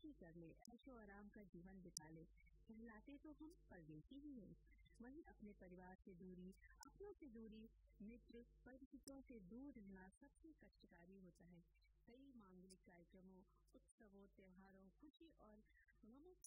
मस्ती कर ले, ऐशो आराम का जीवन बिता ले। कहलाते तो हम परदेसी ही हैं। वहीं अपने परिवार से दूरी, अपनों से दूरी, मित्र परिचितों से दूर रहना सबसे कष्टकारी होता है। कई मांगलिक कार्यक्रमों, उत्सवों, त्योहारों, खुशी और गमों